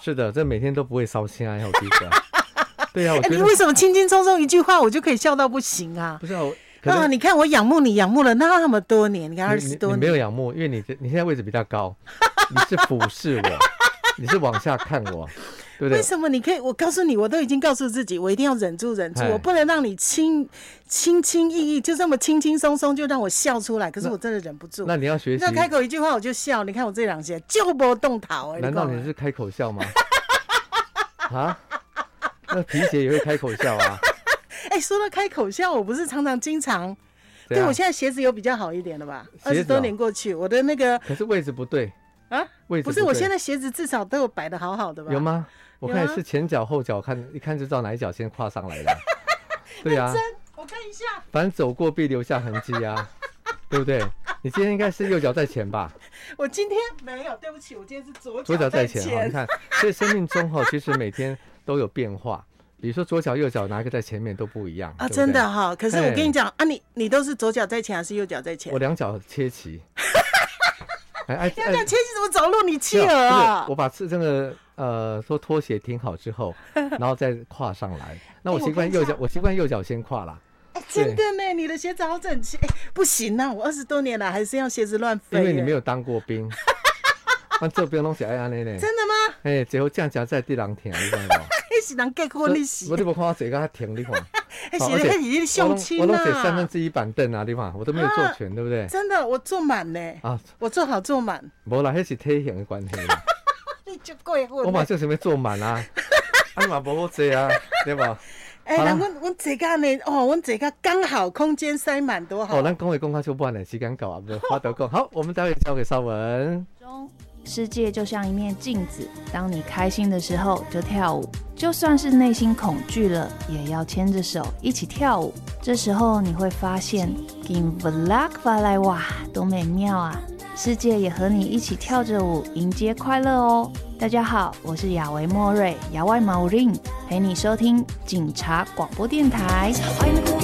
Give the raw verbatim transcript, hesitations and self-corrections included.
是的，这每天都不会烧心啊，还有这个。对啊，我觉得、 欸、你为什么轻轻松松一句话我就可以笑到不行啊？ 不是啊，我啊，你看我仰慕你，仰慕了那么多年，你看二十多年， 你, 你没有仰慕，因为你你现在位置比较高，你是俯视我，你是往下看我，对不对？ 为什么你可以？我告诉你，我都已经告诉自己，我一定要忍住，忍住，我不能让你轻轻轻易易就这么轻轻松松就让我笑出来。可是我真的忍不住。 那, 那你要学习， 那开口一句话我就笑。你看我这两下就不动桃、欸， 难道你是开口笑吗？啊？那皮鞋也会开口笑啊！ 哎、欸，说到开口笑，我不是常常经常，对我现在鞋子有比较好一点了吧？二十、哦、多年过去，我的那个可是位置不对啊， 位置 不, 不是，我现在鞋子至少都有摆的好好的吧？ 有吗？我看是前脚后脚，看一看就知道哪一脚先跨上来的、啊。对啊， 我看一下， 反正走过必留下痕迹啊，对不对？你今天应该是右脚在前吧？ 我今天没有，对不起，我今天是左左脚在前。 前哈，你看，所以生命中哈，其实每天都有变化。比如说左脚右脚哪一个在前面都不一样啊， 对对真的哈、哦。可是我跟你讲啊，你你都是左脚在前还是右脚在前？ 我两脚切齐。 哎，两脚切齐怎么走路？你企鹅啊！ 我把这个呃说拖鞋停好之后，然后再跨上来。那我习惯右脚，欸、我习惯右脚先跨啦。 哎、欸，真的呢，你的鞋子好整齐。哎、欸，不行啊，我二十多年了，还是要鞋子乱飞。 因为你没有当过兵。我做兵拢是爱安尼呢。 真的吗？ 哎、欸，最后降夹在地人停，你知道吗？ 那是人结婚你是。 我你无看我坐到停，你看。 那是那是你相亲啊。 我都坐三分之一板凳啊，你看我都没有坐全，啊、对不对？ 真的，我坐满呢。啊，我坐好坐满。 无啦，那是体型的关系啦。 你就过分。 我马上想要坐满啊，啊你嘛无好坐啊，对吧？ 哎、欸，那我我坐到呢，哦，我坐到刚好空间塞满多好。 哦，咱讲话讲到就晚了，时间够啊，无话得讲。好，我们待会交给邵文。 世界就像一面镜子，当你开心的时候就跳舞，就算是内心恐惧了，也要牵着手一起跳舞。这时候你会发现，金不拉发来哇，多美妙啊！世界也和你一起跳着舞，迎接快乐哦。大家好，我是亚维莫瑞，亚外毛林，陪你收听警察广播电台。